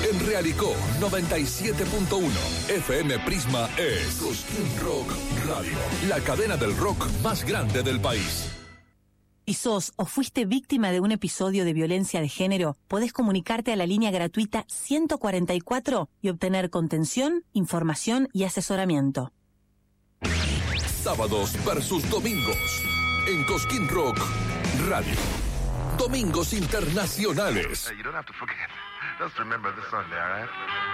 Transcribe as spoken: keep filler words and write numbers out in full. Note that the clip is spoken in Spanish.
En Realicó noventa y siete punto uno. F M Prisma es Cosquín Rock Radio, la cadena del rock más grande del país. ¿Y sos o fuiste víctima de un episodio de violencia de género? Podés comunicarte a la línea gratuita ciento cuarenta y cuatro y obtener contención, información y asesoramiento. Sábados versus domingos en Cosquín Rock Radio. Domingos internacionales. Hey, you don't have to forget. Just remember this Sunday, all right?